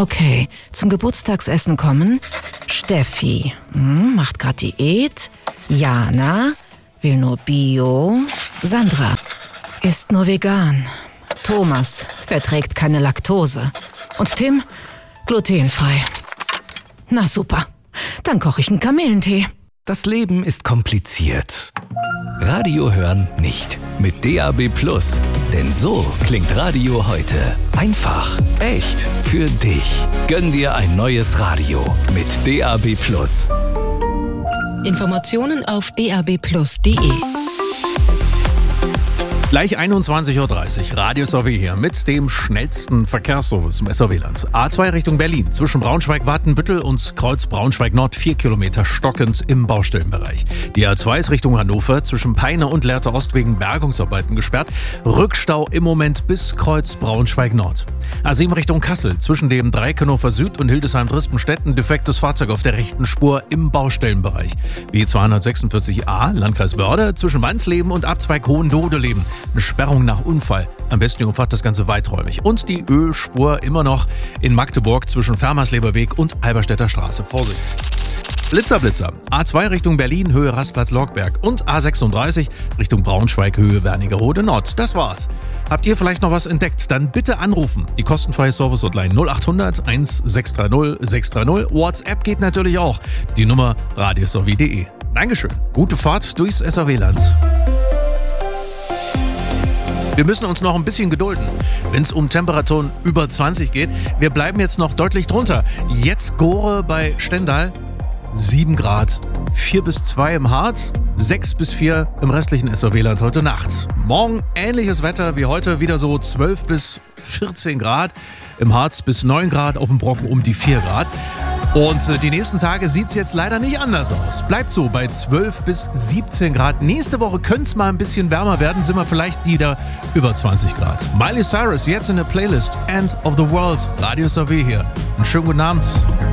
Okay, zum Geburtstagsessen kommen Steffi, macht grad Diät, Jana, will nur Bio, Sandra, isst nur vegan, Thomas verträgt keine Laktose und Tim glutenfrei. Na super, dann koche ich einen Kamillentee. Das Leben ist kompliziert. Radio hören nicht. Mit DAB+. Denn so klingt Radio heute. Einfach, echt, für dich. Gönn dir ein neues Radio mit DAB+. Informationen auf dabplus.de. Gleich 21.30 Uhr, Radio SRW hier mit dem schnellsten Verkehrsservice im SRW-Land. A2 Richtung Berlin, zwischen Braunschweig-Watenbüttel und Kreuz Braunschweig-Nord 4 Kilometer stockend im Baustellenbereich. Die A2 ist Richtung Hannover, zwischen Peine und Lehrte Ost wegen Bergungsarbeiten gesperrt. Rückstau im Moment bis Kreuz Braunschweig-Nord. A7 Richtung Kassel, zwischen dem Dreieck Hannover Süd und Hildesheim-Dresden-Stetten defektes Fahrzeug auf der rechten Spur im Baustellenbereich. B246a, Landkreis Börde, zwischen Wansleben und Abzweig Hohendodeleben. Eine Sperrung nach Unfall. Am besten umfasst das Ganze weiträumig. Und die Ölspur immer noch in Magdeburg zwischen Fermersleberweg und Halberstädter Straße. Vorsicht! Blitzer. A2 Richtung Berlin, Höhe Rastplatz-Logberg und A36 Richtung Braunschweig, Höhe Wernigerode Nord. Das war's. Habt ihr vielleicht noch was entdeckt? Dann bitte anrufen. Die kostenfreie Service-Hotline 0800 1630 630. WhatsApp geht natürlich auch. Die Nummer radiosrw.de. Dankeschön. Gute Fahrt durchs SRW-Land. Wir müssen uns noch ein bisschen gedulden, wenn es um Temperaturen über 20 geht. Wir bleiben jetzt noch deutlich drunter. Jetzt Gore bei Stendal, 7 Grad, 4 bis 2 im Harz, 6 bis 4 im restlichen SRW-Land heute Nacht. Morgen ähnliches Wetter wie heute, wieder so 12 bis 14 Grad, im Harz bis 9 Grad, auf dem Brocken um die 4 Grad. Und die nächsten Tage sieht es jetzt leider nicht anders aus. Bleibt so bei 12 bis 17 Grad. Nächste Woche könnte es mal ein bisschen wärmer werden, sind wir vielleicht wieder über 20 Grad. Miley Cyrus jetzt in der Playlist End of the World. Radio SRW hier. Einen schönen guten Abend.